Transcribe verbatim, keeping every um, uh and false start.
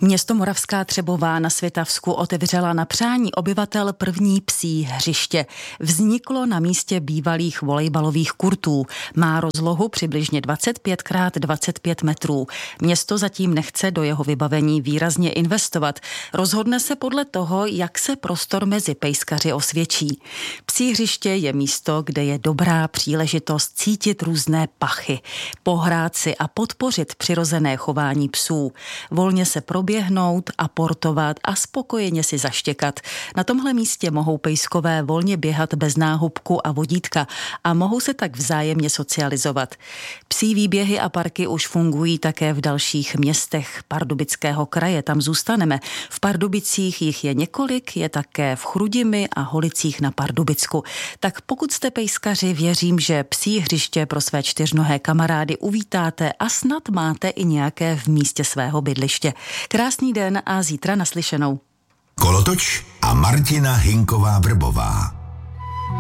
Město Moravská Třebová na Svitavsku otevřela na přání obyvatel první psí hřiště. Vzniklo na místě bývalých volejbalových kurtů. Má rozlohu přibližně dvacet pět krát dvacet pět metrů. Město zatím nechce do jeho vybavení výrazně investovat. Rozhodne se podle toho, jak se prostor mezi pejskaři osvědčí. Psí hřiště je místo, kde je dobrá příležitost cítit různé pachy, pohrát si a podpořit přirozené chování psů. Volně se proběhnout, aportovat a spokojeně si zaštěkat. Na tomhle místě mohou pejskové volně běhat bez náhubku a vodítka a mohou se tak vzájemně socializovat. Psí výběhy a parky už fungují také v dalších městech Pardubického kraje, tam zůstaneme. V Pardubicích jich je několik, je také v Chrudimi a Holicích na Pardubicku. Tak pokud jste pejskaři, věřím, že psí hřiště pro své čtyřnohé kamarády uvítáte a snad máte i nějaké v místě svého bydliště. Krásný den a zítra naslyšenou. Kolotoč a Martina Hinková Vrbová.